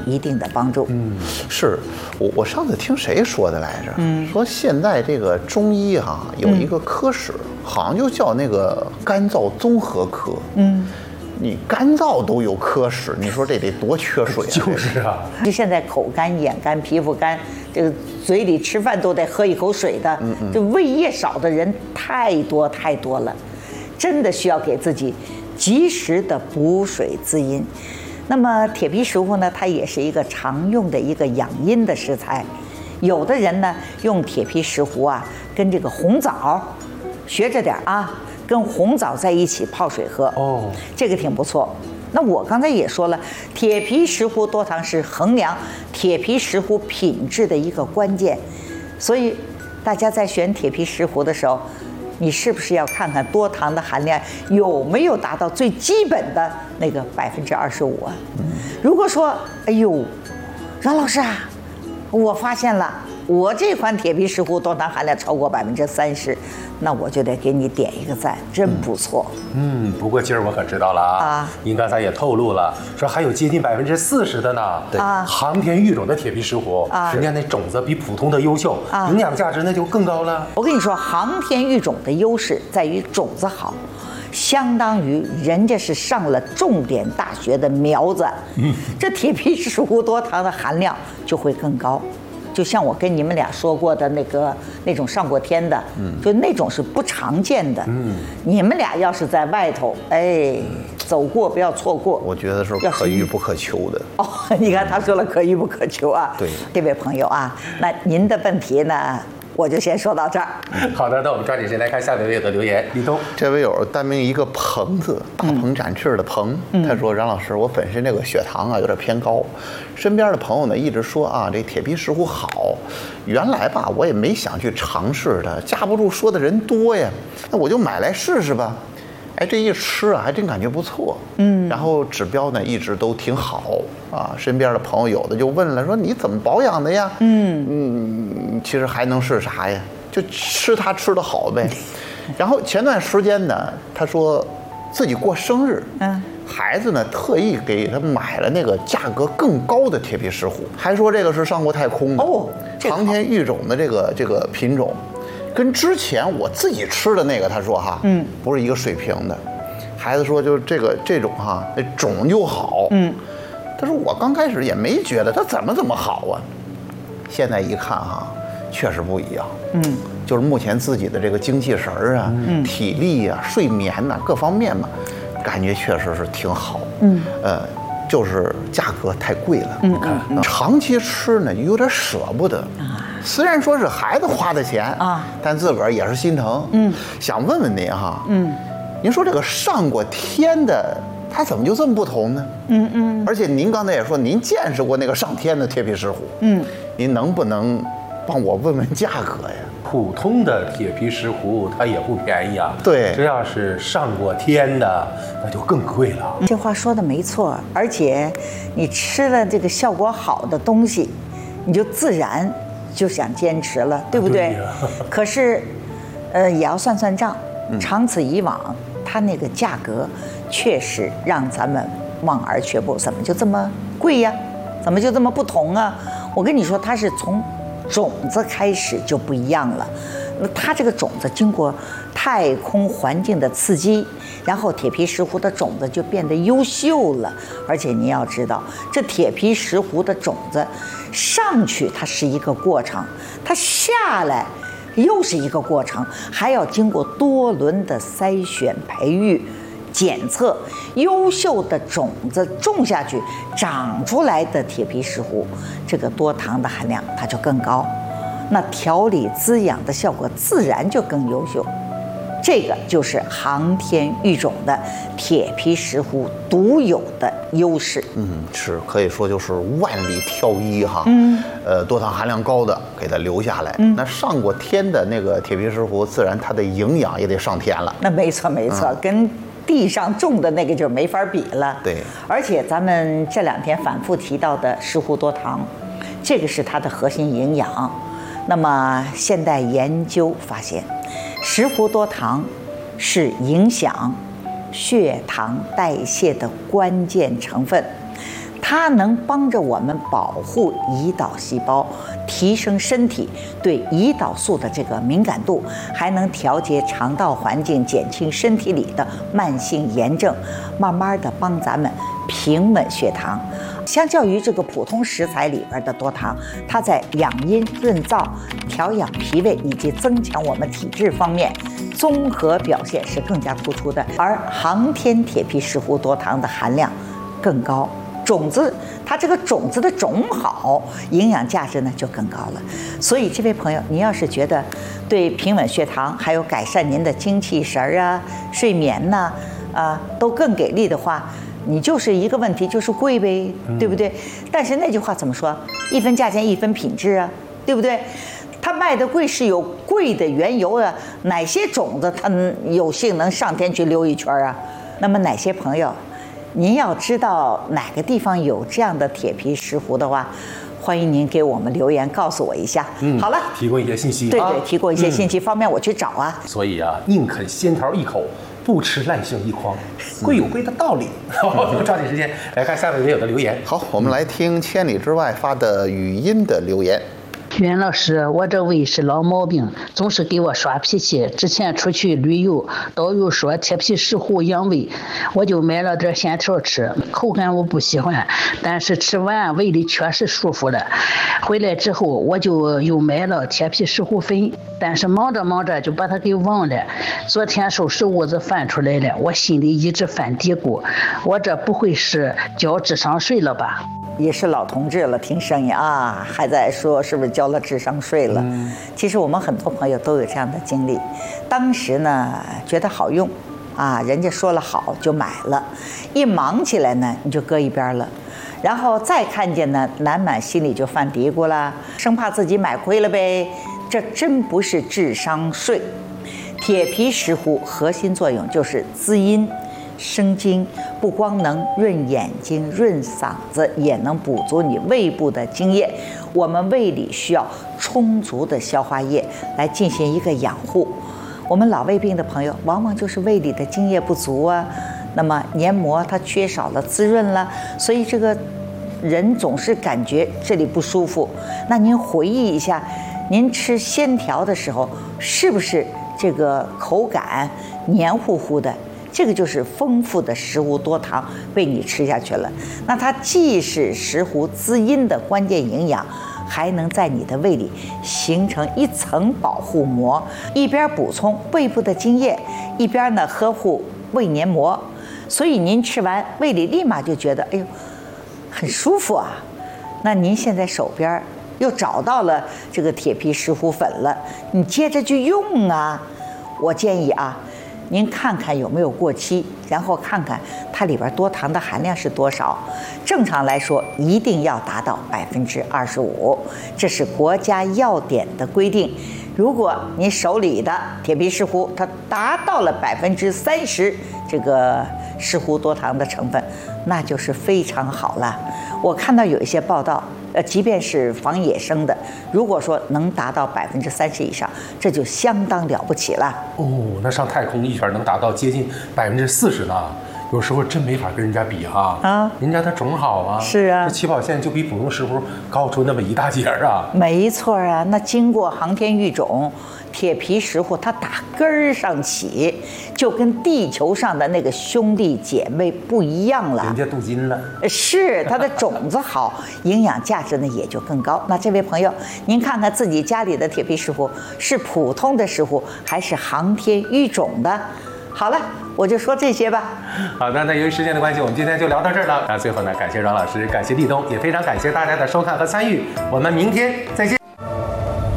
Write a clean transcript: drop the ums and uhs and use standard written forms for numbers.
一定的帮助。 是我上次听谁说的来着？说现在这个中医有一个科室，好像就叫那个干燥综合科。你干燥都有科室，你说这得多缺水啊！ 就是啊， 就现在口干、眼干、皮肤干，这个嘴里吃饭都得喝一口水的，这胃液少的人太多太多了，真的需要给自己及时的补水滋阴。那么铁皮石斛呢，它也是一个常用的一个养阴的食材。有的人呢用铁皮石斛跟这个红枣学着点跟红枣在一起泡水喝，这个挺不错。那我刚才也说了，铁皮石斛多糖是衡量铁皮石斛品质的一个关键，所以大家在选铁皮石斛的时候，你是不是要看看多糖的含量有没有达到最基本的那个25%如果说，哎呦，阮老师我发现了，我这款铁皮石斛多糖含量超过30%，那我就得给你点一个赞，真不错。 不过今儿我可知道了您刚才也透露了，说还有接近40%的呢。 对航天育种的铁皮石斛，人家那种子比普通的优秀，营养价值那就更高了。 我跟你说，航天育种的优势在于种子好，相当于人家是上了重点大学的苗子，这铁皮石斛多糖的含量就会更高。就像我跟你们俩说过的那种上过天的，就那种是不常见的。你们俩要是在外头，走过不要错过。 我觉得是可遇不可求的。 你看他说了可遇不可求对， 这位朋友那您的问题呢？我就先说到这儿。 好的，那我们抓紧时间来看下位友的留言。李东， 这位友单名一个鹏字，大鹏展翅的鹏。他说：“冉老师，我本身这个血糖有点偏高，身边的朋友呢一直说这铁皮石斛好。原来吧，我也没想去尝试它，架不住说的人多呀，那我就买来试试吧。这一吃还真感觉不错。然后指标呢一直都挺好身边的朋友有的就问了，说你怎么保养的呀？其实还能是啥呀？就吃它吃得好呗。然后前段时间呢，他说自己过生日，孩子呢特意给他买了那个价格更高的铁皮石斛，还说这个是上过太空的航天育种的这个品种。跟之前我自己吃的那个，他说不是一个水平的。孩子说就这种那种就好。他说我刚开始也没觉得它怎么好现在一看确实不一样。就是目前自己的这个精气神体力睡眠各方面嘛，感觉确实是挺好。就是价格太贵了。长期吃呢有点舍不得。虽然说是孩子花的钱但自个儿也是心疼。想问问您您说这个上过天的，它怎么就这么不同呢？而且您刚才也说您见识过那个上天的铁皮石斛。您能不能帮我问问价格呀？ 普通的铁皮石斛它也不便宜对， 这要是上过天的，那就更贵了。 这话说的没错，而且你吃了这个效果好的东西，你就自然就想坚持了，对不对？可是，也要算算账。长此以往，它那个价格确实让咱们望而却步。怎么就这么贵呀？怎么就这么不同啊？我跟你说，它是从种子开始就不一样了。它这个种子经过太空环境的刺激，然后铁皮石斛的种子就变得优秀了。而且你要知道，这铁皮石斛的种子上去它是一个过程，它下来又是一个过程，还要经过多轮的筛选、培育、检测，优秀的种子种下去，长出来的铁皮石斛，这个多糖的含量它就更高，那调理滋养的效果自然就更优秀。这个就是航天育种的铁皮石斛独有的优势。 是可以说就是万里挑一多糖含量高的给它留下来。那上过天的那个铁皮石斛，自然它的营养也得上天了。 那没错，跟地上种的那个就没法比了。 对， 而且咱们这2天反复提到的石斛多糖，这个是它的核心营养。那么现代研究发现，石斛多糖是影响血糖代谢的关键成分，它它能帮着我们保护胰岛细胞，提升身体对胰岛素的这个敏感度，还能调节肠道环境，减轻身体里的慢性炎症，慢慢的帮咱们平稳血糖。相较于这个普通食材里边的多糖，它在养阴润燥、调养脾胃以及增强我们体质方面，综合表现是更加突出的。而航天铁皮石斛多糖的含量更高，种子它这个种子的种好，营养价值呢就更高了。所以这位朋友，你要是觉得对平稳血糖，还有改善您的精气神啊、睡眠呐、都更给力的话，你就是一个问题，就是贵呗，对不对？但是那句话怎么说？一分价钱一分品质啊，对不对？它卖的贵是有贵的缘由的，哪些种子它有幸能上天去溜一圈啊？那么哪些朋友，您要知道哪个地方有这样的铁皮石斛的话，欢迎您给我们留言告诉我一下。好了， 提供一些信息。 对对，提供一些信息，方便我去找啊。 所以啊，宁肯仙桃一口，不吃烂杏一筐，贵有贵的道理。我们抓紧时间来看下位网友的留言。 好，我们来听千里之外发的语音的留言。 袁老师，我这胃是老毛病，总是给我耍脾气。之前出去旅游，导游说铁皮石斛养胃，我就买了点鲜条吃，口感我不喜欢，但是吃完胃里确实舒服了。回来之后，我就又买了铁皮石斛粉，但是忙着忙着就把它给忘了。昨天收拾屋子翻出来了，我心里一直犯嘀咕，我这不会是交智商税了吧？ 也是老同志了，听声音啊，还在说是不是交了智商税了？其实我们很多朋友都有这样的经历，当时呢觉得好用，啊，人家说了好就买了，一忙起来呢你就搁一边了，然后再看见呢，难免心里就犯嘀咕了，生怕自己买亏了呗。这真不是智商税。铁皮石斛核心作用就是滋阴生津，不光能润眼睛、润嗓子，也能补足你胃部的津液。我们胃里需要充足的消化液来进行一个养护。我们老胃病的朋友，往往就是胃里的津液不足啊，那么黏膜它缺少了滋润了，所以这个人总是感觉这里不舒服。那您回忆一下，您吃鲜条的时候，是不是这个口感黏糊糊的？这个就是丰富的石斛多糖被你吃下去了。那它既是石斛滋阴的关键营养，还能在你的胃里形成一层保护膜，一边补充胃部的津液，一边呢呵护胃黏膜。所以您吃完胃里立马就觉得，哎呦，很舒服啊。那您现在手边又找到了这个铁皮石斛粉了，你接着去用啊。我建议啊，您看看有没有过期，然后看看它里边多糖的含量是多少。正常来说，一定要达到25%，这是国家药典的规定。如果你手里的铁皮石斛它达到了30%这个石斛多糖的成分，那就是非常好了。我看到有一些报道，即便是防野生的，如果说能达到30%以上，这就相当了不起了。 哦，那上太空一圈能达到接近40%呢，有时候真没法跟人家比哈。啊，人家的种好啊。是啊，这起跑线就比普通石斛高出那么一大截啊。 没错啊，那经过航天育种，铁皮石斛它打根儿上起，就跟地球上的那个兄弟姐妹不一样了。 人家镀金了。 是，它的种子好，营养价值呢也就更高。那这位朋友，您看看自己家里的铁皮石斛是普通的石斛，还是航天育种的？好了，我就说这些吧。 好的，那由于时间的关系，我们今天就聊到这儿了。那最后呢，感谢阮老师，感谢立冬，也非常感谢大家的收看和参与。我们明天再见。